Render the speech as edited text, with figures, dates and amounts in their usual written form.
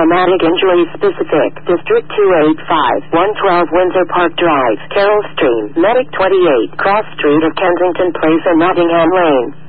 traumatic injury specific. District 285, 112 Windsor Park Drive, Carroll Stream, Medic 28, Cross Street of Kensington Place and Nottingham Lane.